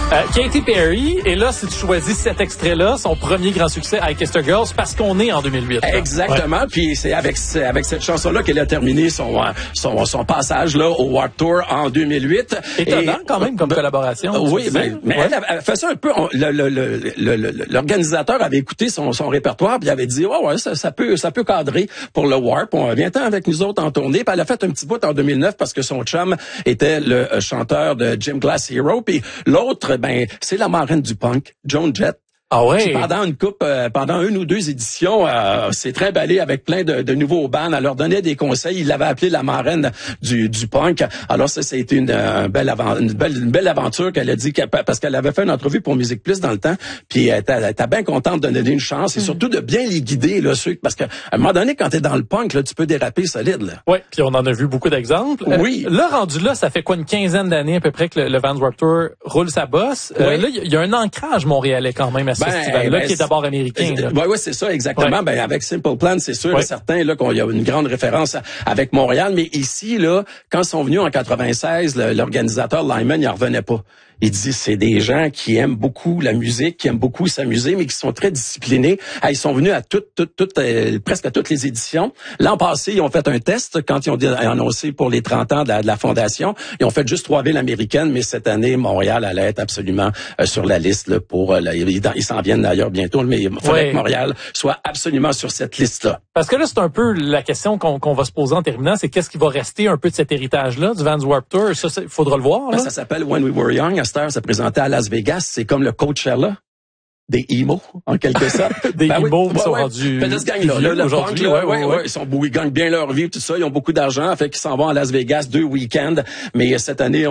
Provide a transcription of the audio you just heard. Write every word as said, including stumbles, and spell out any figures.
Euh, Katy Perry, et là, si tu choisis cet extrait-là, son premier grand succès à Kester Girls, parce qu'on est en deux mille huit. Là. Exactement, ouais. Puis c'est avec avec cette chanson-là qu'elle a terminé son son son passage là au Warped Tour en deux mille huit. Étonnant et, quand même comme ben, collaboration. Oui, ben, mais ouais. elle, elle fait ça un peu. On, le, le, le, le, l'organisateur avait écouté son son répertoire, puis il avait dit ouais ouais ça, ça peut ça peut cadrer pour le Warp. On vient-t'en avec nous autres en tournée. Puis elle a fait un petit bout en deux mille neuf parce que son chum était le chanteur de Gym Class Hero, puis l'autre ben c'est la marraine du punk, Joan Jett. Ah ouais. Qui, pendant une coupe, euh, pendant une ou deux éditions, euh, s'est trimballé avec plein de, de nouveaux bands. Elle leur donnait des conseils. Il l'avait appelé la marraine du, du punk. Alors ça, ça a été une, euh, belle, avant, une, belle, une belle aventure qu'elle a dit qu'elle, parce qu'elle avait fait une entrevue pour Musique Plus dans le temps. Puis elle était, elle était bien contente de donner une chance et surtout de bien les guider là, ceux, parce qu'à un moment donné, quand t'es dans le punk, là, tu peux déraper solide. Là. Oui, puis on en a vu beaucoup d'exemples. Oui. Euh, là, rendu là, ça fait quoi une quinzaine d'années à peu près que le, le Vans Warped Tour roule sa bosse. Euh, oui. Là, il y, y a un ancrage montréalais quand même à ce ben, festival-là ben, qui est d'abord américain. Oui, oui, c'est ça, exactement. Ouais. Ben, avec Simple Plan, c'est sûr ouais. et certain là, qu'on y a une grande référence avec Montréal. Mais ici, là, quand ils sont venus en quatre-vingt-seize, le, l'organisateur Lyman, il en revenait pas. Il dit c'est des gens qui aiment beaucoup la musique, qui aiment beaucoup s'amuser, mais qui sont très disciplinés. Ah, ils sont venus à toutes, toutes, toutes, euh, presque à toutes les éditions. L'an passé, ils ont fait un test quand ils ont annoncé pour les trente ans de la, de la fondation. Ils ont fait juste trois villes américaines, mais cette année, Montréal allait être absolument euh, sur la liste là, pour. Euh, là, ils, ils s'en viennent d'ailleurs bientôt, mais il faudrait ouais. que Montréal soit absolument sur cette liste-là. Parce que là, c'est un peu la question qu'on, qu'on va se poser en terminant, c'est qu'est-ce qui va rester un peu de cet héritage-là du Vans Warped Tour. Ça, il faudra le voir. Là. Ben, ça s'appelle When We Were Young. Ça présentait à Las Vegas, c'est comme le Coachella des emo en quelque sorte. Des ben emo oui, qui sont ouais, rendus ben, gang là, aujourd'hui. Là, ouais, ouais, ouais. Ils sont ils gagnent bien leur vie, tout ça. Ils ont beaucoup d'argent, fait qu'ils s'en vont à Las Vegas deux week-ends. Mais cette année